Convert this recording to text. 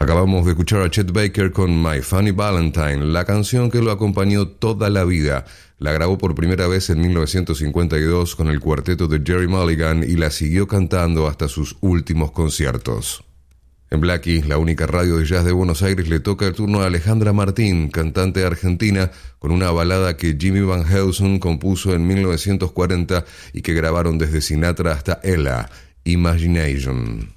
Acabamos de escuchar a Chet Baker con My Funny Valentine, la canción que lo acompañó toda la vida. La grabó por primera vez en 1952 con el cuarteto de Jerry Mulligan y la siguió cantando hasta sus últimos conciertos. En Blackie, la única radio de jazz de Buenos Aires, le toca el turno a Alejandra Martín, cantante argentina, con una balada que Jimmy Van Heusen compuso en 1940 y que grabaron desde Sinatra hasta Ella, Imagination.